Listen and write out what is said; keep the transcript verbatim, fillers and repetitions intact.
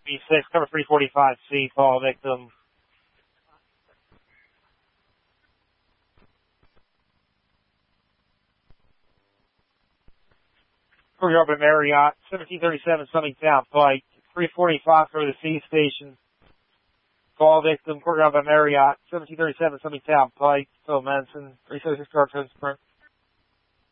B six, cover three forty-five C, call victim. Courier up at Marriott, seventeen thirty-seven Summing Town Pike, three forty-five for the C station. Call victim, courier up at Marriott, seventeen thirty-seven Summing Town Pike, Phil Manson, three seventy-six Car Sprint.